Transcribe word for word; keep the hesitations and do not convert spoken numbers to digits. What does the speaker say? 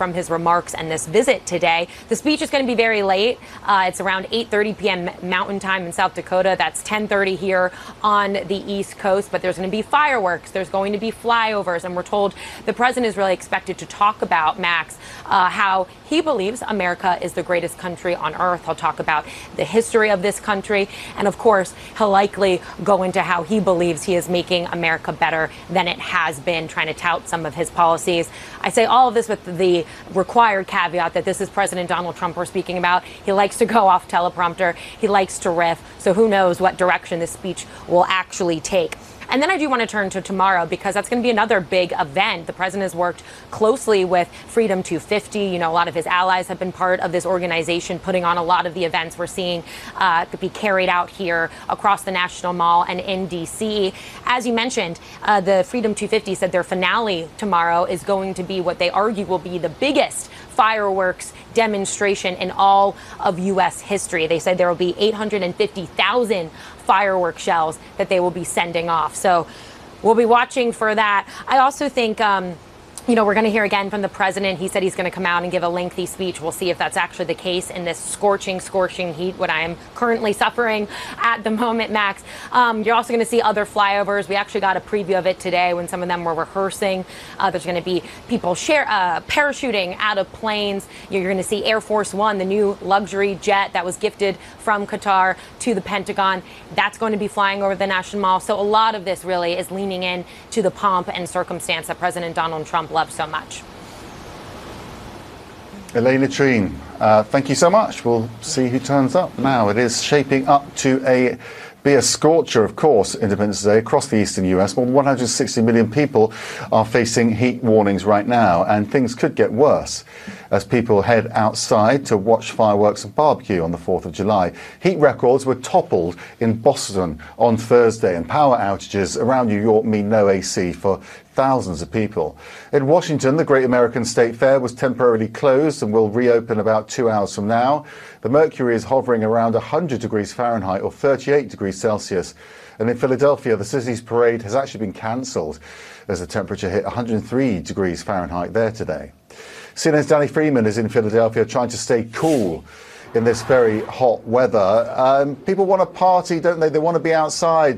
from his remarks and this visit today. The speech is going to be very late. Uh, it's around eight thirty p m Mountain Time in South Dakota. That's ten thirty here on the East Coast. But there's going to be fireworks. There's going to be flyovers. And we're told the president is really expected to talk about, Max, uh, how he believes America is the greatest country on earth. He'll talk about the history of this country. And of course, he'll likely go into how he believes he is making America better than it has been, trying to tout some of his policies. I say all of this with the required caveat that this is President Donald Trump we're speaking about. He likes to go off teleprompter. He likes to riff. So who knows what direction this speech will actually take. And then I do want to turn to tomorrow, because that's going to be another big event. The president has worked closely with Freedom two fifty. You know, a lot of his allies have been part of this organization, putting on a lot of the events we're seeing uh, be carried out here across the National Mall and in D C. As you mentioned, uh, the Freedom two fifty said their finale tomorrow is going to be what they argue will be the biggest fireworks demonstration in all of U S history. They said there will be eight hundred fifty thousand firework shells that they will be sending off. So we'll be watching for that. I also think, um, you know, we're going to hear again from the president. He said he's going to come out and give a lengthy speech. We'll see if that's actually the case in this scorching, scorching heat, what I am currently suffering at the moment, Max. Um, you're also going to see other flyovers. We actually got a preview of it today when some of them were rehearsing. Uh, there's going to be people share, uh, parachuting out of planes. You're going to see Air Force One, the new luxury jet that was gifted from Qatar to the Pentagon. That's going to be flying over the National Mall. So a lot of this really is leaning in to the pomp and circumstance that President Donald Trump loves so much. Elena Treen, uh, thank you so much. We'll see who turns up now. It is shaping up to a be a scorcher, of course, Independence Day across the eastern U S. More than one hundred sixty million people are facing heat warnings right now, and things could get worse as people head outside to watch fireworks and barbecue on the fourth of July. Heat records were toppled in Boston on Thursday, and power outages around New York mean no A C for thousands of people. In Washington, the Great American State Fair was temporarily closed and will reopen about two hours from now. The mercury is hovering around one hundred degrees Fahrenheit or thirty-eight degrees Celsius. And in Philadelphia, the city's parade has actually been cancelled as the temperature hit one hundred three degrees Fahrenheit there today. C N N's Danny Freeman is in Philadelphia trying to stay cool in this very hot weather. Um, people want to party, don't they? They want to be outside.